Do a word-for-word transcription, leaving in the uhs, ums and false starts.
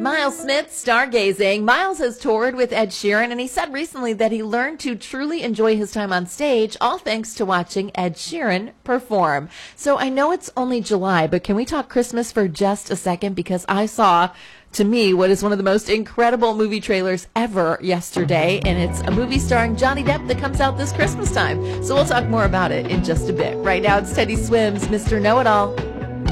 Miles Smith, stargazing. Miles has toured with Ed Sheeran, and he said recently that he learned to truly enjoy his time on stage, all thanks to watching Ed Sheeran perform. So I know it's only July, but can we talk Christmas for just a second? Because I saw, to me, what is one of the most incredible movie trailers ever yesterday, and it's a movie starring Johnny Depp that comes out this Christmas time. So we'll talk more about it in just a bit. Right now, it's Teddy Swims, Mister Know-It-All.